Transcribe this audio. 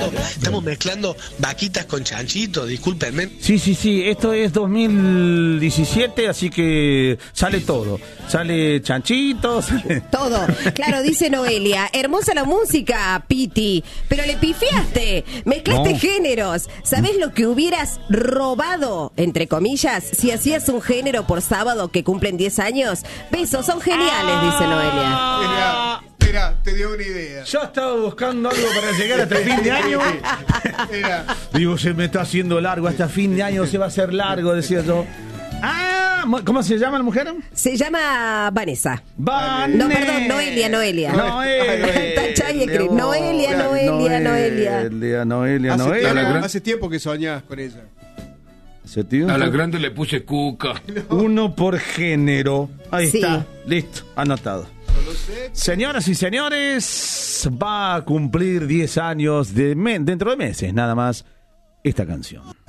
mezclando vaquitas con chanchitos, discúlpenme. Sí, esto es 2017, así que sale todo. Sale chanchitos. Todo. Claro, dice Noelia. Hermosa la música, Piti, pero le pifiaste. Mezclaste géneros. ¿Sabés lo que hubieras robado, entre comillas, si hacías un género por sábado que cumplen 10 años? Besos, son geniales, dice Noelia. Mira, te dio una idea. Yo estaba buscando algo para llegar hasta el fin de año. Digo, se me está haciendo largo. Hasta fin de año se va a hacer largo, decía yo. ¿Cómo se llama la mujer? Se llama Vanessa. No, perdón, Noelia. Noelia. Hace tiempo que soñás con ella. A la grande le puse Cuca. Uno por género. Ahí Sí. está. Listo. Anotado. Señoras y señores, va a cumplir 10 años dentro de meses, nada más, esta canción.